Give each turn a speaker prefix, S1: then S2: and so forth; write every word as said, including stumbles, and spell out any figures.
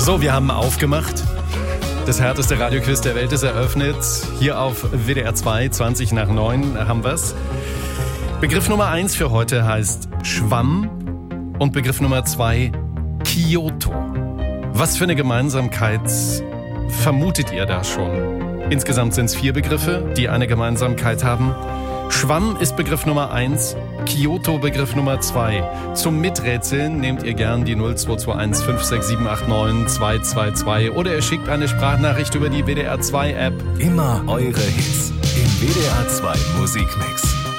S1: So, wir haben aufgemacht. Das härteste Radioquiz der Welt ist eröffnet. Hier auf W D R zwei, zwanzig nach neun haben wir's. Begriff Nummer eins für heute heißt Schwamm und Begriff Nummer zwei Kyoto. Was für eine Gemeinsamkeit vermutet ihr da schon? Insgesamt sind es vier Begriffe, die eine Gemeinsamkeit haben. Schwamm ist Begriff Nummer eins, Kyoto Begriff Nummer zwei. Zum Miträtseln nehmt ihr gern die null zwei zwei eins fünf sechs sieben acht neun zwei zwei zwei oder ihr schickt eine Sprachnachricht über die W D R zwei App.
S2: Immer eure Hits im W D R zwei Musikmix.